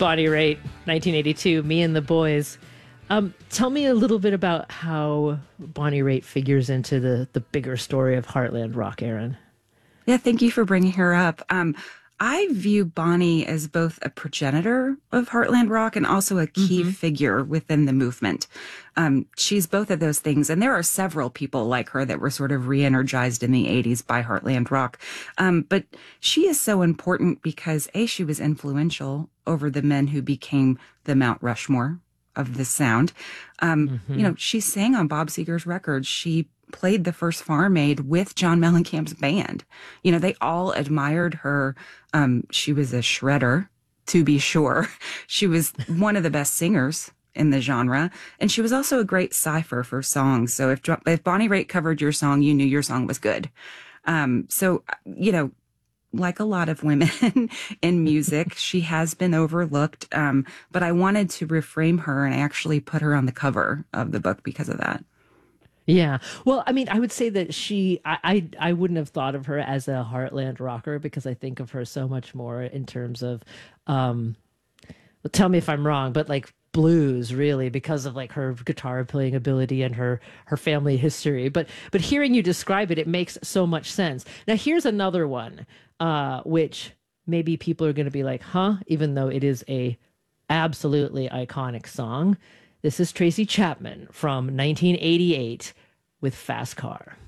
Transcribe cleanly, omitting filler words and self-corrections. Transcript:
Bonnie Raitt, 1982, Me and the Boys. Tell me a little bit about how Bonnie Raitt figures into the bigger story of Heartland rock, Aaron. Yeah, thank you for bringing her up. I view Bonnie as both a progenitor of Heartland rock and also a key figure within the movement. She's both of those things. And there are several people like her that were sort of re-energized in the 80s by Heartland rock. But she is so important because, A, she was influential over the men who became the Mount Rushmore of the sound. She sang on Bob Seger's records. She played the first Farm Aid with John Mellencamp's band. They all admired her. She was a shredder, to be sure. She was one of the best singers in the genre. And she was also a great cipher for songs. So if Bonnie Raitt covered your song, you knew your song was good. Like a lot of women in music, she has been overlooked. But I wanted to reframe her and actually put her on the cover of the book because of that. Yeah. Well, I mean, I would say that I wouldn't have thought of her as a Heartland rocker because I think of her so much more in terms of, tell me if I'm wrong, but like blues really because of like her guitar playing ability and her family history. But hearing you describe it, it makes so much sense. Now, here's another one, which maybe people are going to be like, huh, even though it is a absolutely iconic song. This is Tracy Chapman from 1988 with Fast Car.